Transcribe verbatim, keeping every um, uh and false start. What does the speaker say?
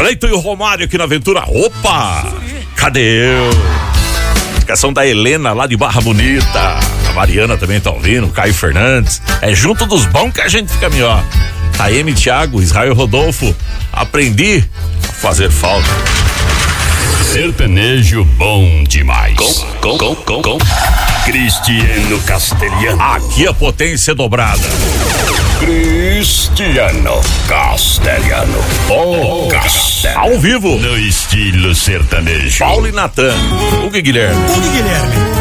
Cleiton e o Romário aqui na Aventura. Opa! Cadê eu? Indicação da Helena lá de Barra Bonita. A Mariana também tá ouvindo, o Caio Fernandes. É junto dos bons que a gente fica melhor. Taeme, Thiago, Israel Rodolfo. Aprendi a fazer falta. Sertanejo bom demais. Com, com, com, com, com. Cristiano Castelhano. Aqui a potência é dobrada. Cristiano Castelhano. Oh, Castelhano. Ao vivo. No estilo sertanejo. Paulo e Natan. Hugo e Guilherme. Hugo e Guilherme.